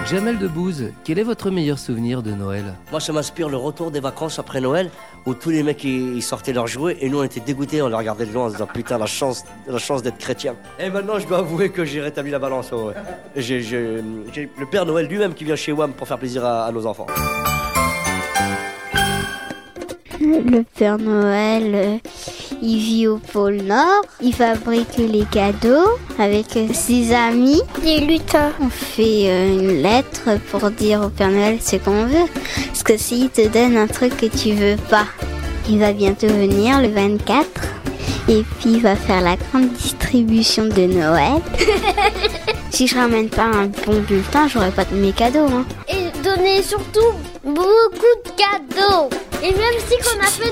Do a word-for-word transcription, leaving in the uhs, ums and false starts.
Jamel Debbouze, quel est votre meilleur souvenir de Noël? Moi, ça m'inspire le retour des vacances après Noël, où tous les mecs ils, ils sortaient leurs jouets et nous on était dégoûtés, on les regardait de loin en se disant putain, la chance, la chance d'être chrétien. Et maintenant, je dois avouer que j'ai rétabli la balance. Oh, ouais. j'ai, j'ai, j'ai le Père Noël lui-même qui vient chez W A M pour faire plaisir à, à nos enfants. Le Père Noël, euh, il vit au pôle Nord, il fabrique les cadeaux avec euh, ses amis. Des lutins. On fait euh, une lettre pour dire au Père Noël ce qu'on veut. Parce que s'il te donne un truc que tu veux pas, il va bientôt venir le vingt-quatre. Et puis il va faire la grande distribution de Noël. Si je ramène pas un bon bulletin, j'aurai pas de mes cadeaux. Hein. Et donner surtout beaucoup de cadeaux. Et même si qu'on a fait